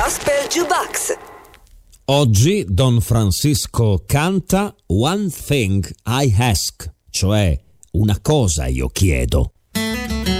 Gospel Jukebox. Oggi Don Francisco canta One Thing I Ask, cioè una cosa io chiedo.